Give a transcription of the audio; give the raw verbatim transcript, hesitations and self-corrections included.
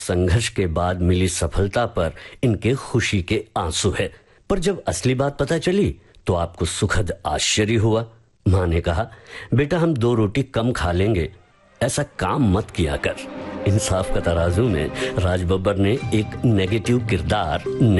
संघर्ष के बाद मिली सफलता पर इनके खुशी के आंसू है। पर जब असली बात पता चली तो आपको सुखद आश्चर्य हुआ। मां ने कहा, बेटा हम दो रोटी कम खा लेंगे, ऐसा काम मत किया कर। इंसाफ का तराजू में राज बब्बर ने एक नेगेटिव किरदार